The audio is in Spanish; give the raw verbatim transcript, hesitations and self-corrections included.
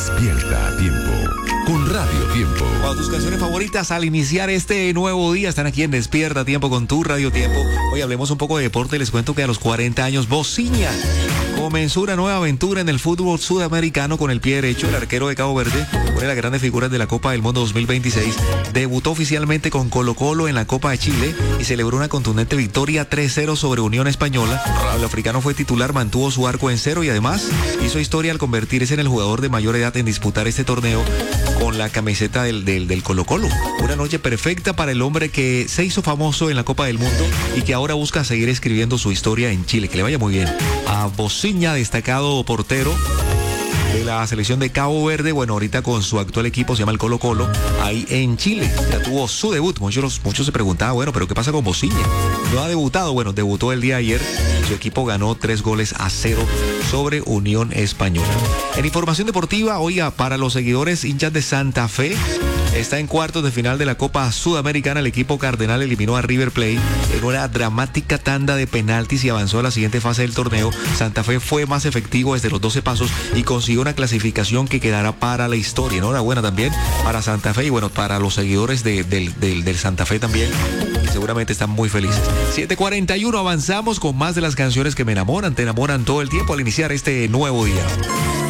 Despierta a tiempo con Radio Tiempo. Wow, tus canciones favoritas al iniciar este nuevo día están aquí en Despierta a Tiempo con tu Radio Tiempo. Hoy hablemos un poco de deporte. Les cuento que a los cuarenta años, Bociña comenzó una nueva aventura en el fútbol sudamericano con el pie derecho. El arquero de Cabo Verde, una de las grandes figuras de la Copa del Mundo dos mil veintiséis, debutó oficialmente con Colo Colo en la Copa de Chile y celebró una contundente victoria tres cero sobre Unión Española. El africano fue titular, mantuvo su arco en cero y además hizo historia al convertirse en el jugador de mayor edad en disputar este torneo con la camiseta del, del, del Colo Colo. Una noche perfecta para el hombre que se hizo famoso en la Copa del Mundo y que ahora busca seguir escribiendo su historia en Chile. Que le vaya muy bien a Bociña, destacado portero de la selección de Cabo Verde. Bueno, ahorita con su actual equipo, se llama el Colo Colo, ahí en Chile. Ya tuvo su debut. Muchos, muchos se preguntaban, bueno, pero ¿qué pasa con Bociña? No ha debutado. Bueno, debutó el día de ayer. Su equipo ganó tres goles a cero sobre Unión Española. En información deportiva, oiga, para los seguidores hinchas de Santa Fe, está en cuartos de final de la Copa Sudamericana. El equipo cardenal eliminó a River Plate en una dramática tanda de penaltis y avanzó a la siguiente fase del torneo. Santa Fe fue más efectivo desde los doce pasos y consiguió una clasificación que quedará para la historia. Enhorabuena también para Santa Fe y bueno, para los seguidores de, del, del, del Santa Fe también, que seguramente están muy felices. siete cuarenta y uno, avanzamos con más de las canciones que me enamoran, te enamoran todo el tiempo al iniciar este nuevo día.